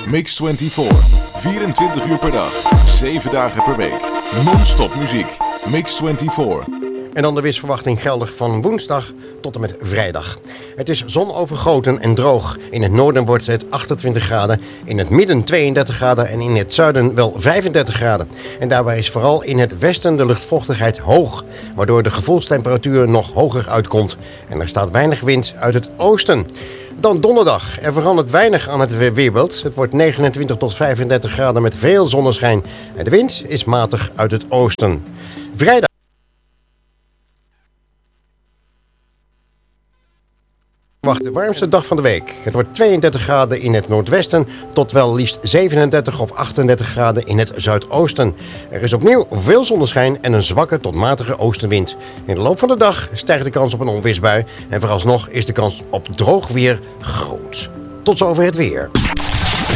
Mix 24. 24 uur per dag. 7 dagen per week. Non-stop muziek. Mix 24. En dan de weersverwachting geldig van woensdag tot en met vrijdag. Het is zonovergoten en droog. In het noorden wordt het 28 graden, in het midden 32 graden en in het zuiden wel 35 graden. En daarbij is vooral in het westen de luchtvochtigheid hoog, waardoor de gevoelstemperatuur nog hoger uitkomt. En er staat weinig wind uit het oosten. Dan donderdag. Er verandert weinig aan het weerbeeld. Het wordt 29 tot 35 graden met veel zonneschijn. En de wind is matig uit het oosten. Vrijdag. Wacht, de warmste dag van de week. Het wordt 32 graden in het noordwesten tot wel liefst 37 of 38 graden in het zuidoosten. Er is opnieuw veel zonneschijn en een zwakke tot matige oostenwind. In de loop van de dag stijgt de kans op een onweersbui en vooralsnog is de kans op droog weer groot. Tot zover het weer.